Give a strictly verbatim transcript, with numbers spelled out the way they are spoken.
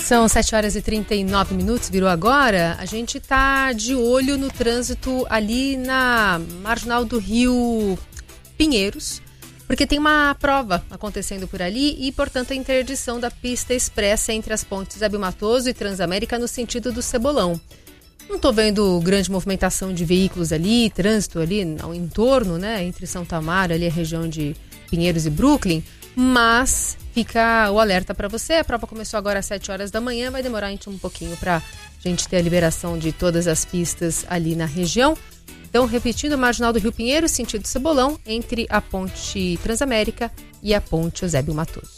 São sete horas e trinta e nove minutos, virou agora. A gente tá de olho no trânsito ali na marginal do Rio Pinheiros, porque tem uma prova acontecendo por ali e, portanto, a interdição da pista expressa entre as pontes Zébio Matoso e Transamérica no sentido do Cebolão. Não tô vendo grande movimentação de veículos ali, trânsito ali ao entorno, né, entre São Tamaro, ali a região de Pinheiros e Brooklyn, mas fica o alerta para você. A prova começou agora às sete horas da manhã, vai demorar um pouquinho para a gente ter a liberação de todas as pistas ali na região. Então, repetindo, a marginal do Rio Pinheiro, sentido Cebolão, entre a ponte Transamérica e a ponte Eusébio Matoso.